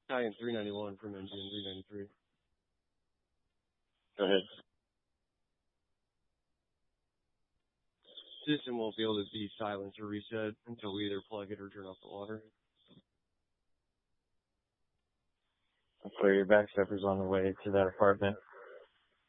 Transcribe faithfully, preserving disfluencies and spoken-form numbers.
Hi, in three ninety-one from M G N three ninety-three. Go ahead. System won't be able to be silenced or reset until we either plug it or turn off the water. Clear your back steppers on the way to that apartment.